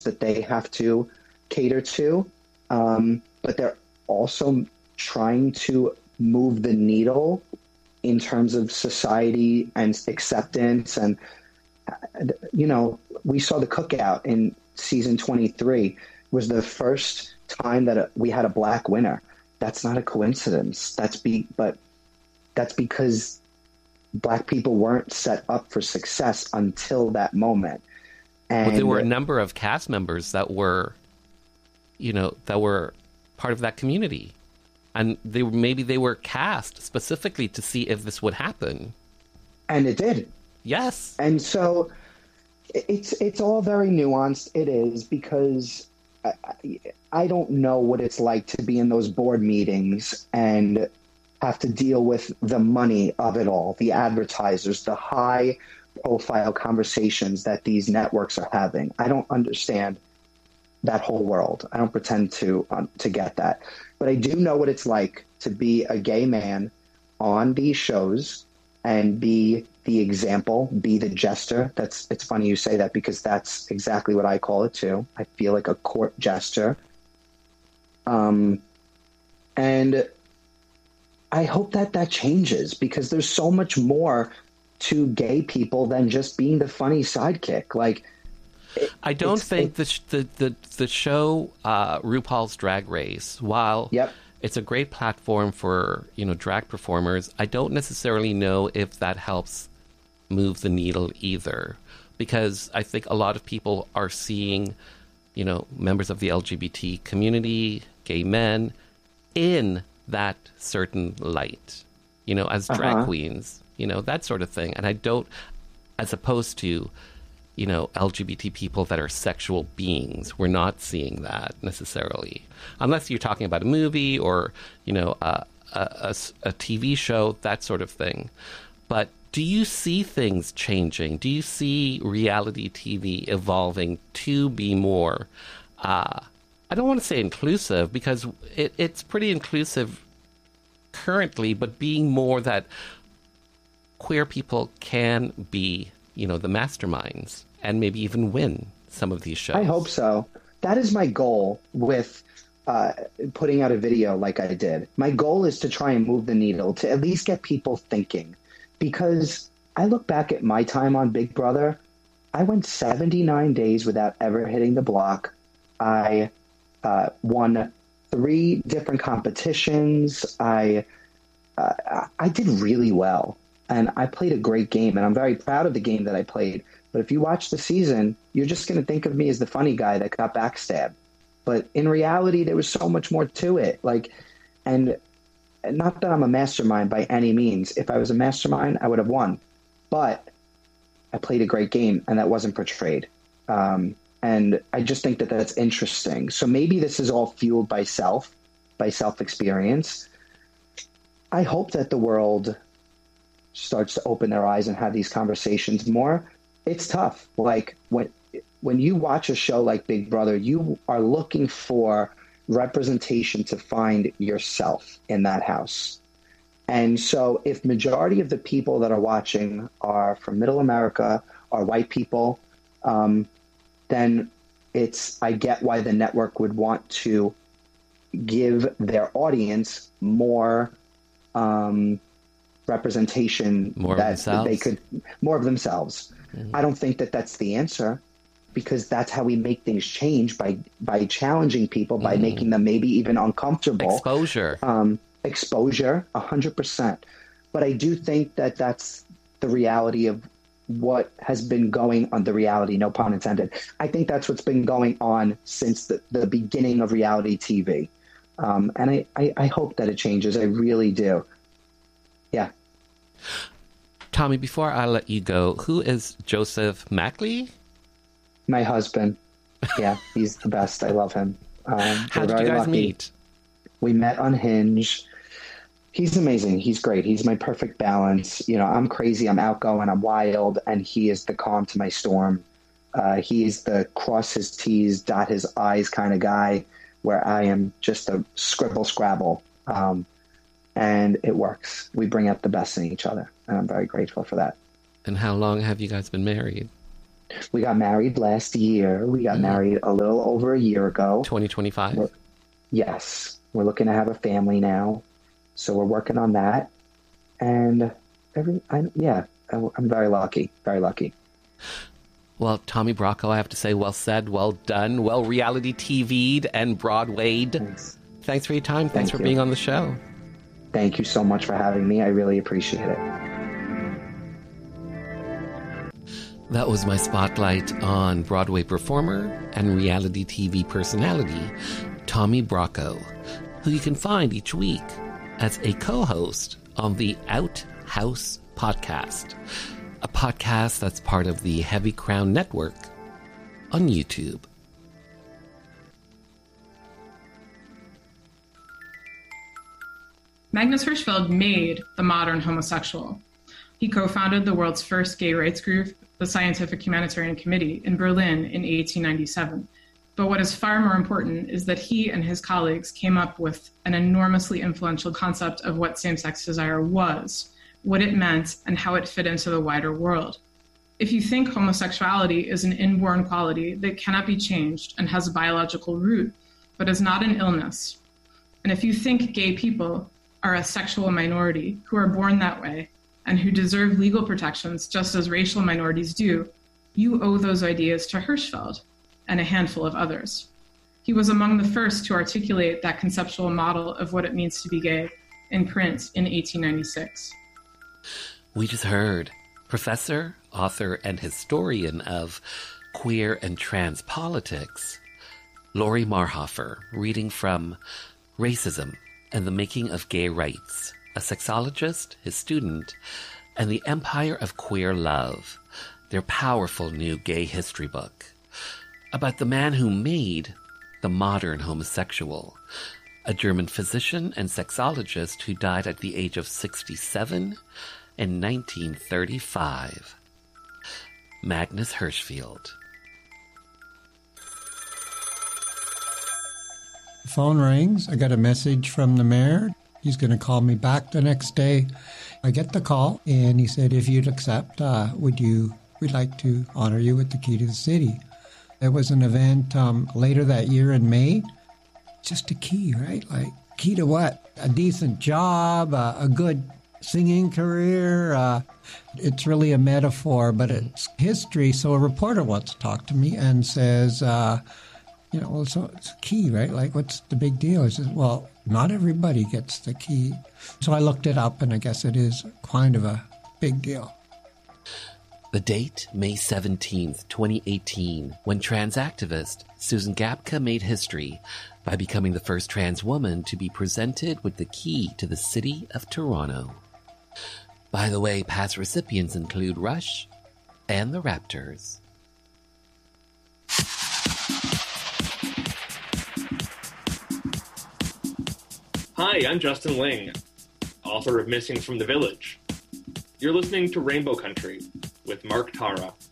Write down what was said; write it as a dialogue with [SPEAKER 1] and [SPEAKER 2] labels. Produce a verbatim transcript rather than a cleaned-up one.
[SPEAKER 1] that they have to cater to. Um, but they're also trying to move the needle in terms of society and acceptance. And, you know, we saw the Cookout in season twenty-three was the first time that a, we had a black winner. That's not a coincidence. That's be, but that's because black people weren't set up for success until that moment. And
[SPEAKER 2] well, there were a number of cast members that were, you know, that were part of that community. And they were, maybe they were cast specifically to see if this would happen.
[SPEAKER 1] And it did.
[SPEAKER 2] Yes.
[SPEAKER 1] And so it's it's all very nuanced. It is, because I, I don't know what it's like to be in those board meetings and have to deal with the money of it all, the advertisers, the high profile conversations that these networks are having. I don't understand that whole world. I don't pretend to um, to get that. But I do know what it's like to be a gay man on these shows and be the example, be the jester. That's it's funny you say that, because that's exactly what I call it too. I feel like a court jester. Um, and I hope that that changes, because there's so much more to gay people than just being the funny sidekick. Like, it,
[SPEAKER 2] I don't think
[SPEAKER 1] it,
[SPEAKER 2] the, sh- the the the show uh, RuPaul's Drag Race, while
[SPEAKER 1] yep.
[SPEAKER 2] it's a great platform for, you know, drag performers, I don't necessarily know if that helps move the needle either, because I think a lot of people are seeing, you know, members of the L G B T community, gay men, in that certain light, you know, as drag
[SPEAKER 1] uh-huh.
[SPEAKER 2] queens, you know, that sort of thing. And I don't, as opposed to, you know, L G B T people that are sexual beings, we're not seeing that necessarily, unless you're talking about a movie or, you know, a, a, a, a T V show, that sort of thing. But do you see things changing? Do you see reality T V evolving to be more, uh, I don't want to say inclusive, because it, it's pretty inclusive currently, but being more that queer people can be, you know, the masterminds and maybe even win some of these shows?
[SPEAKER 1] I hope so. That is my goal with uh, putting out a video like I did. My goal is to try and move the needle, to at least get people thinking. Because I look back at my time on Big Brother, I went seventy-nine days without ever hitting the block. I uh, won three different competitions. I uh, I did really well, and I played a great game, and I'm very proud of the game that I played. But if you watch the season, you're just going to think of me as the funny guy that got backstabbed. But in reality, there was so much more to it. Like, and not that I'm a mastermind by any means. If I was a mastermind, I would have won. But I played a great game, and that wasn't portrayed. Um, and I just think that that's interesting. So maybe this is all fueled by self, by self-experience. I hope that the world starts to open their eyes and have these conversations more. It's tough. Like, when when you watch a show like Big Brother, you are looking for representation to find yourself in that house. And so if majority of the people that are watching are from middle America, are white people, um, then it's, I get why the network would want to give their audience more um, representation,
[SPEAKER 2] more
[SPEAKER 1] that
[SPEAKER 2] of themselves.
[SPEAKER 1] They could, more of themselves. Mm-hmm. I don't think that that's the answer, because that's how we make things change, by by challenging people, by mm. making them maybe even uncomfortable.
[SPEAKER 2] Exposure.
[SPEAKER 1] Um, exposure, one hundred percent. But I do think that that's the reality of what has been going on, the reality, no pun intended. I think that's what's been going on since the, the beginning of reality T V. Um, and I, I, I hope that it changes. I really do. Yeah.
[SPEAKER 2] Tommy, before I let you go, who is Joseph Mackley?
[SPEAKER 1] My husband. Yeah, he's the best. I love him. Um,
[SPEAKER 2] How did you guys
[SPEAKER 1] lucky.
[SPEAKER 2] meet?
[SPEAKER 1] We met on Hinge. He's amazing. He's great. He's my perfect balance. You know, I'm crazy, I'm outgoing, I'm wild, and he is the calm to my storm. Uh, he's the cross his T's, dot his I's kind of guy, where I am just a scribble scrabble. Um, and it works. We bring out the best in each other, and I'm very grateful for that.
[SPEAKER 2] And how long have you guys been married?
[SPEAKER 1] We got married last year. We got mm. married a little over a year ago.
[SPEAKER 2] twenty twenty-five?
[SPEAKER 1] We're, yes. We're looking to have a family now. So we're working on that. And every, I, yeah, I'm very lucky. Very lucky.
[SPEAKER 2] Well, Tommy Bracco, I have to say, well said, well done, well reality T V'd and Broadway'd. Thanks. Thanks for your time. Thanks Thank for you. being on the show.
[SPEAKER 1] Thank you so much for having me. I really appreciate it.
[SPEAKER 2] That was my spotlight on Broadway performer and reality T V personality, Tommy Bracco, who you can find each week as a co-host on the Outhouse podcast, a podcast that's part of the Heavy Crown Network on YouTube.
[SPEAKER 3] Magnus Hirschfeld made the modern homosexual. He co-founded the world's first gay rights group, the Scientific Humanitarian Committee, in Berlin in eighteen ninety-seven. But what is far more important is that he and his colleagues came up with an enormously influential concept of what same-sex desire was, what it meant, and how it fit into the wider world. If you think homosexuality is an inborn quality that cannot be changed and has a biological root, but is not an illness, and if you think gay people are a sexual minority who are born that way and who deserve legal protections just as racial minorities do, you owe those ideas to Hirschfeld and a handful of others. He was among the first to articulate that conceptual model of what it means to be gay in print in eighteen ninety-six.
[SPEAKER 2] We just heard professor, author, and historian of queer and trans politics, Lori Marhofer, reading from Racism and the Making of Gay Rights, a sexologist, his student, and the Empire of Queer Love, their powerful new gay history book, about the man who made the modern homosexual, a German physician and sexologist who died at the age of sixty-seven in nineteen thirty-five. Magnus Hirschfeld.
[SPEAKER 4] The phone rings. I got a message from the mayor. He's going to call me back the next day. I get the call, and he said, if you'd accept, uh, would you, we'd like to honor you with the key to the city. There was an event um, later that year in May. Just a key, right? Like, key to what? A decent job, uh, a good singing career. Uh, it's really a metaphor, but it's history. So a reporter wants to talk to me and says, uh, you know, well, so it's a key, right? Like, what's the big deal? I says, well, not everybody gets the key. So I looked it up, and I guess it is kind of a big deal.
[SPEAKER 2] The date, May seventeenth, twenty eighteen, when trans activist Susan Gapka made history by becoming the first trans woman to be presented with the key to the city of Toronto. By the way, past recipients include Rush and the Raptors.
[SPEAKER 5] Hi, I'm Justin Ling, author of Missing from the Village. You're listening to Rainbow Country with Mark Tara.